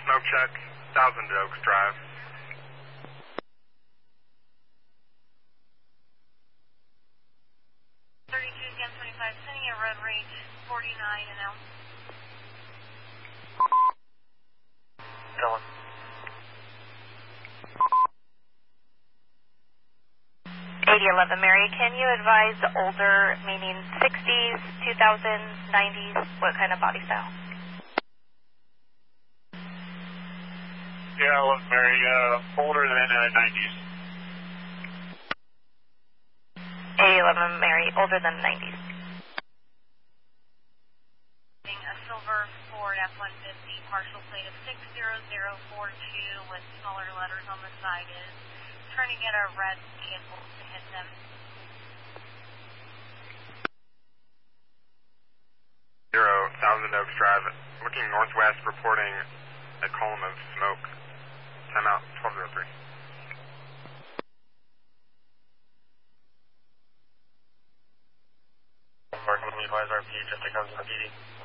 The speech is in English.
Smoke check, Thousand Oaks Drive. Sending a run rate 49 an ounce. Dylan. 8011 Mary, can you advise older, meaning 60s, 2000s, 90s, what kind of body style? Yeah, 11 Mary, older than 90s. 8011 Mary, older than 90s. A silver Ford F-150, partial plate of 60042 with smaller letters on the side is turning at a red vehicle to hit them. Thousand Oaks Drive, looking northwest, reporting a column of smoke. Timeout 1203. Mark, let me advise RP just to come to the PD.